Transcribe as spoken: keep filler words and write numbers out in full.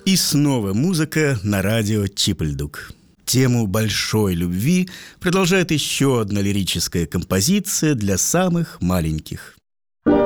И снова музыка на радио Чипольдук. Тему большой любви продолжает еще одна лирическая композиция для самых маленьких.